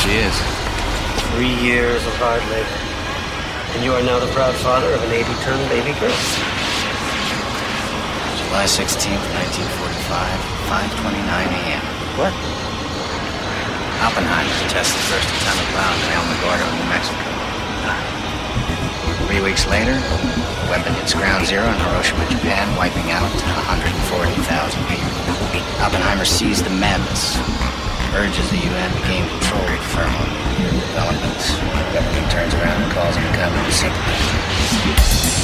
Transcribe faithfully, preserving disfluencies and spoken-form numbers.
she is. Three years of hard labor. And you are now the proud father of an eighty-ton baby girl. July sixteenth, nineteen forty-five, five twenty-nine a.m. What? Oppenheimer tests the first atomic bomb in El Gordo, New Mexico. Three weeks later, the weapon hits ground zero in Hiroshima, Japan, wiping out one hundred forty thousand people. Oppenheimer sees the madness, urges the U N to gain control of thermal nuclear developments. The government turns around and calls him a communist.